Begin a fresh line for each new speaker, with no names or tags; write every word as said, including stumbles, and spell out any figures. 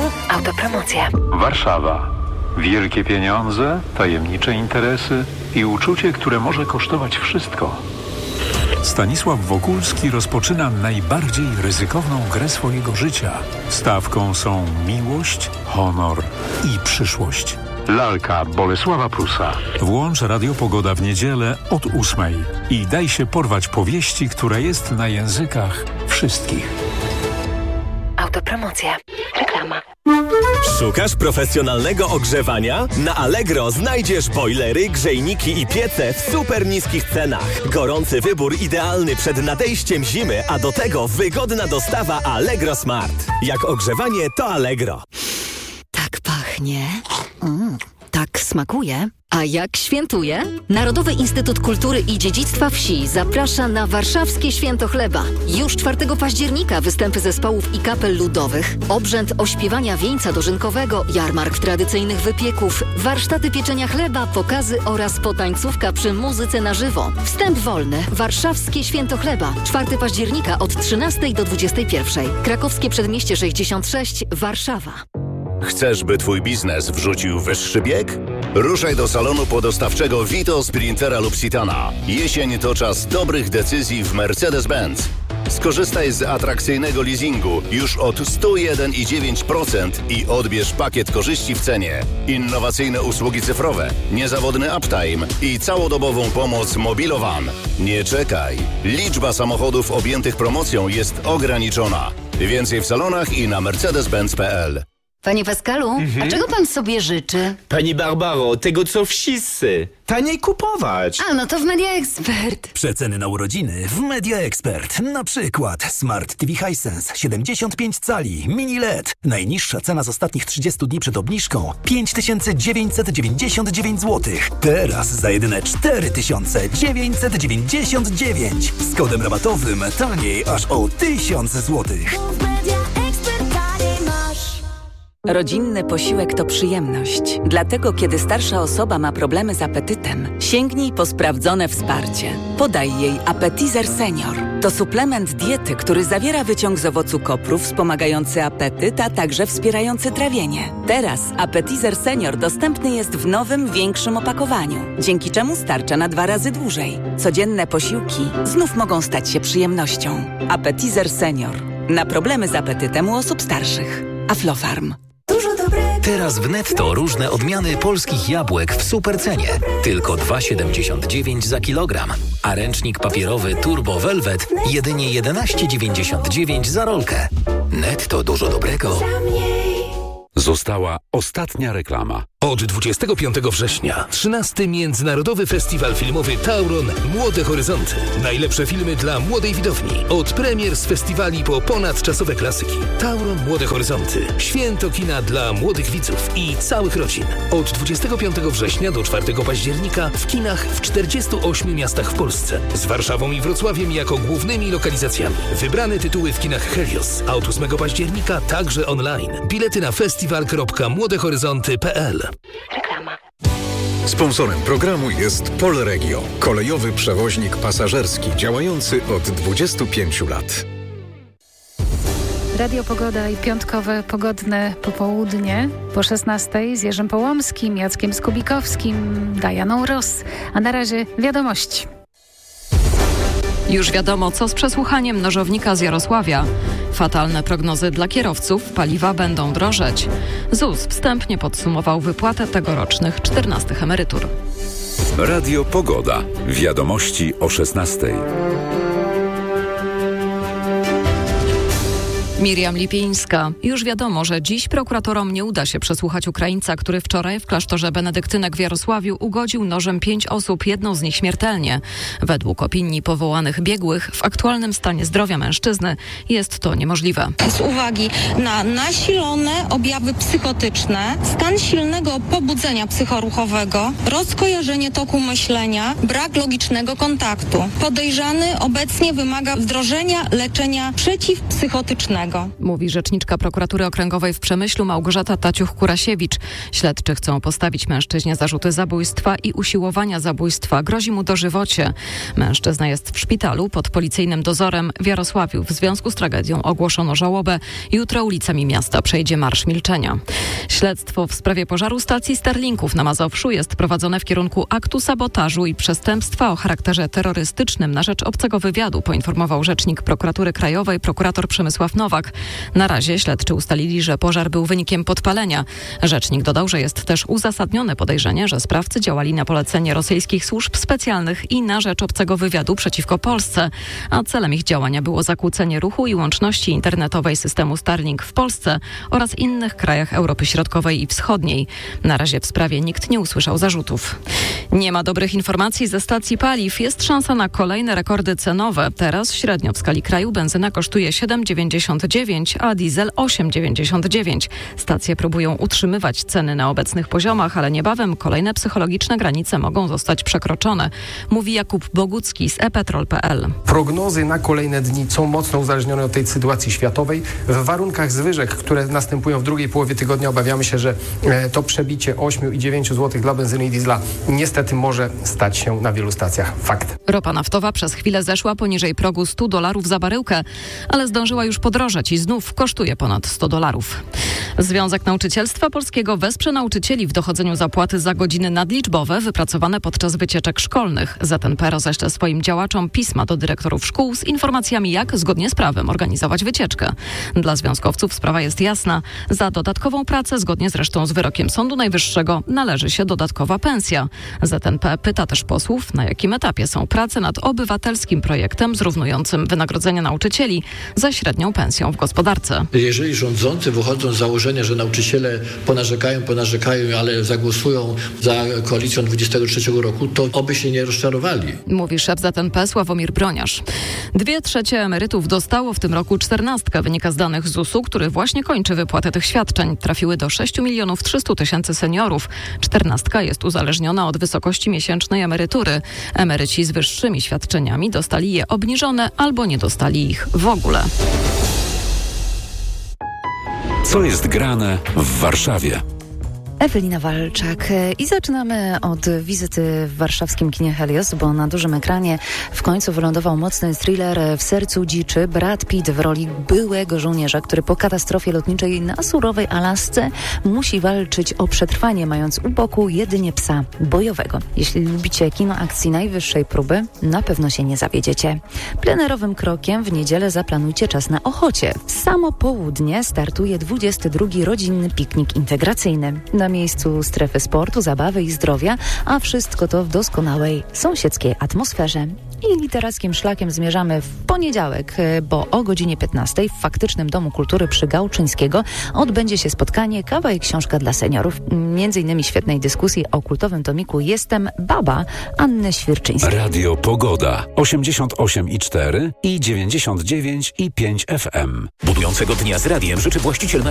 Autopromocja.
Warszawa. Wielkie pieniądze, tajemnicze interesy i uczucie, które może kosztować wszystko. Stanisław Wokulski rozpoczyna najbardziej ryzykowną grę swojego życia. Stawką są miłość, honor i przyszłość. Lalka Bolesława Prusa. Włącz Radio Pogoda w niedzielę od ósmej i daj się porwać powieści, która jest na językach wszystkich.
Autopromocja. Reklama.
Szukasz profesjonalnego ogrzewania? Na Allegro znajdziesz bojlery, grzejniki i piece w super niskich cenach. Gorący wybór idealny przed nadejściem zimy, a do tego wygodna dostawa Allegro Smart. Jak ogrzewanie, to Allegro.
Tak pachnie. Mm, tak smakuje. A jak świętuje? Narodowy Instytut Kultury i Dziedzictwa Wsi zaprasza na warszawskie Święto Chleba. Już czwartego października występy zespołów i kapel ludowych, obrzęd ośpiewania wieńca dożynkowego, jarmark tradycyjnych wypieków, warsztaty pieczenia chleba, pokazy oraz potańcówka przy muzyce na żywo. Wstęp wolny. Warszawskie Święto Chleba. czwartego października od trzynastej do dwudziestej pierwszej. Krakowskie Przedmieście sześćdziesiąt sześć, Warszawa.
Chcesz, by twój biznes wrzucił wyższy bieg? Ruszaj do salonu podostawczego Vito, Sprintera lub Citana. Jesień to czas dobrych decyzji w Mercedes-Benz. Skorzystaj z atrakcyjnego leasingu już od sto jeden i dziewięć procent i odbierz pakiet korzyści w cenie. Innowacyjne usługi cyfrowe, niezawodny uptime i całodobową pomoc Mobilowan. Nie czekaj. Liczba samochodów objętych promocją jest ograniczona. Więcej w salonach i na mercedes benz kropka p l.
Panie Pascalu, mhm. a czego pan sobie życzy?
Pani Barbaro, tego co wszyscy. Taniej kupować.
A, no to w Media Expert.
Przeceny na urodziny w Media Expert. Na przykład Smart T V Hisense siedemdziesiąt pięć cali, mini L E D. Najniższa cena z ostatnich trzydziestu dni przed obniżką pięć tysięcy dziewięćset dziewięćdziesiąt dziewięć złotych. Teraz za jedyne cztery tysiące dziewięćset dziewięćdziesiąt dziewięć. Z kodem rabatowym taniej aż o tysiąc złotych.
Rodzinny posiłek to przyjemność. Dlatego, kiedy starsza osoba ma problemy z apetytem, sięgnij po sprawdzone wsparcie. Podaj jej Appetizer Senior. To suplement diety, który zawiera wyciąg z owocu kopru wspomagający apetyt, a także wspierający trawienie. Teraz Appetizer Senior dostępny jest w nowym, większym opakowaniu, dzięki czemu starcza na dwa razy dłużej. Codzienne posiłki znów mogą stać się przyjemnością. Appetizer Senior. Na problemy z apetytem u osób starszych. Aflofarm.
Teraz w Netto różne odmiany polskich jabłek w supercenie. Tylko dwa siedemdziesiąt dziewięć za kilogram. A ręcznik papierowy Turbo Velvet jedynie jedenaście dziewięćdziesiąt dziewięć za rolkę. Netto dużo dobrego.
Została ostatnia reklama.
Od dwudziestego piątego września trzynasty Międzynarodowy Festiwal Filmowy Tauron Młode Horyzonty. Najlepsze filmy dla młodej widowni. Od premier z festiwali po ponadczasowe klasyki. Tauron Młode Horyzonty. Święto kina dla młodych widzów i całych rodzin. Od dwudziestego piątego września do czwartego października w kinach w czterdziestu ośmiu miastach w Polsce. Z Warszawą i Wrocławiem jako głównymi lokalizacjami. Wybrane tytuły w kinach Helios. A od ósmego października także online. Bilety na festiwal kropka młode horyzonty kropka p l.
Reklama.
Sponsorem programu jest Polregio, kolejowy przewoźnik pasażerski działający od dwudziestu pięciu lat.
Radio Pogoda i piątkowe pogodne popołudnie po szesnastej z Jerzym Połomskim, Jackiem Skubikowskim, Dianą Ross. A na razie wiadomości.
Już wiadomo, co z przesłuchaniem nożownika z Jarosławia. Fatalne prognozy dla kierowców, paliwa będą drożeć. Z u s wstępnie podsumował wypłatę tegorocznych czternastych emerytur.
Radio Pogoda. Wiadomości o szesnastej.
Miriam Lipińska. Już wiadomo, że dziś prokuratorom nie uda się przesłuchać Ukraińca, który wczoraj w klasztorze benedyktynek w Jarosławiu ugodził nożem pięć osób, jedną z nich śmiertelnie. Według opinii powołanych biegłych w aktualnym stanie zdrowia mężczyzny jest to niemożliwe.
Z uwagi na nasilone objawy psychotyczne, stan silnego pobudzenia psychoruchowego, rozkojarzenie toku myślenia, brak logicznego kontaktu. Podejrzany obecnie wymaga wdrożenia leczenia przeciwpsychotycznego. Karnego.
Mówi rzeczniczka prokuratury okręgowej w Przemyślu Małgorzata Taciuch-Kurasiewicz. Śledczy chcą postawić mężczyźnie zarzuty zabójstwa i usiłowania zabójstwa. Grozi mu dożywocie. Mężczyzna jest w szpitalu pod policyjnym dozorem w Jarosławiu. W związku z tragedią ogłoszono żałobę. Jutro ulicami miasta przejdzie Marsz Milczenia. Śledztwo w sprawie pożaru stacji Starlinków na Mazowszu jest prowadzone w kierunku aktu sabotażu i przestępstwa o charakterze terrorystycznym na rzecz obcego wywiadu, poinformował rzecznik prokuratury krajowej prokurator Przemysław Nowak. Na razie śledczy ustalili, że pożar był wynikiem podpalenia. Rzecznik dodał, że jest też uzasadnione podejrzenie, że sprawcy działali na polecenie rosyjskich służb specjalnych i na rzecz obcego wywiadu przeciwko Polsce, a celem ich działania było zakłócenie ruchu i łączności internetowej systemu Starlink w Polsce oraz innych krajach Europy Środkowej i Wschodniej. Na razie w sprawie nikt nie usłyszał zarzutów. Nie ma dobrych informacji ze stacji paliw. Jest szansa na kolejne rekordy cenowe. Teraz średnio w skali kraju benzyna kosztuje siedem dziewięćdziesiąt dziewięć, a diesel osiem dziewięćdziesiąt dziewięć. Stacje próbują utrzymywać ceny na obecnych poziomach, ale niebawem kolejne psychologiczne granice mogą zostać przekroczone, mówi Jakub Bogucki z e petrol kropka p l.
Prognozy na kolejne dni są mocno uzależnione od tej sytuacji światowej. W warunkach zwyżek, które następują w drugiej połowie tygodnia, obawiamy się, że to przebicie osiem i dziewięć złotych dla benzyny i diesla niestety może stać się na wielu stacjach. Fakt.
Ropa naftowa przez chwilę zeszła poniżej progu stu dolarów za baryłkę, ale zdążyła już podrożeć i znów kosztuje ponad sto dolarów. Związek Nauczycielstwa Polskiego wesprze nauczycieli w dochodzeniu zapłaty za godziny nadliczbowe wypracowane podczas wycieczek szkolnych. Z N P roześle swoim działaczom pisma do dyrektorów szkół z informacjami, jak zgodnie z prawem organizować wycieczkę. Dla związkowców sprawa jest jasna. Za dodatkową pracę, zgodnie zresztą z wyrokiem Sądu Najwyższego, należy się dodatkowa pensja. Z N P pyta też posłów, na jakim etapie są prace nad obywatelskim projektem zrównującym wynagrodzenia nauczycieli ze średnią pensją w gospodarce.
Jeżeli rządzący wychodzą z założenia, że nauczyciele ponarzekają, ponarzekają, ale zagłosują za koalicją dwudziestego trzeciego roku, to oby się nie rozczarowali.
Mówi szef Z N P Sławomir Broniarz. Dwie trzecie emerytów dostało w tym roku czternastkę. Wynika z danych Z U S-u, który właśnie kończy wypłatę tych świadczeń. Trafiły do sześć milionów trzysta tysięcy seniorów. Czternastka jest uzależniona od wysokości miesięcznej emerytury. Emeryci z wyższymi świadczeniami dostali je obniżone albo nie dostali ich w ogóle.
Co jest grane w Warszawie?
Ewelina Walczak. I zaczynamy od wizyty w warszawskim kinie Helios, bo na dużym ekranie w końcu wylądował mocny thriller W sercu dziczy. Brad Pitt w roli byłego żołnierza, który po katastrofie lotniczej na surowej Alasce musi walczyć o przetrwanie, mając u boku jedynie psa bojowego. Jeśli lubicie kino akcji najwyższej próby, na pewno się nie zawiedziecie. Plenerowym krokiem w niedzielę zaplanujcie czas na Ochocie. W samo południe startuje dwudziesty drugi rodzinny piknik integracyjny. Na miejscu strefy sportu, zabawy i zdrowia, a wszystko to w doskonałej sąsiedzkiej atmosferze. I literackim szlakiem zmierzamy w poniedziałek, bo o godzinie piętnastej w faktycznym Domu Kultury przy Gałczyńskiego odbędzie się spotkanie Kawa i książka dla seniorów. Między innymi świetnej dyskusji o kultowym tomiku Jestem baba Anny Świerczyńskiej.
Radio Pogoda osiemdziesiąt osiem i cztery i dziewięćdziesiąt dziewięć i pięć F M.
Budującego dnia z radiem życzy właściciel